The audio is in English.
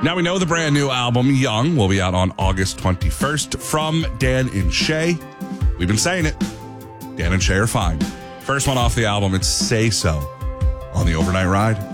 Now we know the brand new album, Young, will be out on August 21st from Dan and Shay. We've been saying it. Dan and Shay are fine. First one off the album, it's Say So on the Overnight Ride.